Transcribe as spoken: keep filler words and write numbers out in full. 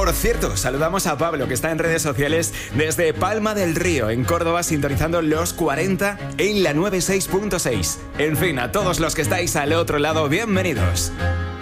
Por cierto, saludamos a Pablo, que está en redes sociales desde Palma del Río, en Córdoba, sintonizando los cuarenta en la noventa y seis punto seis. En fin, a todos los que estáis al otro lado, bienvenidos.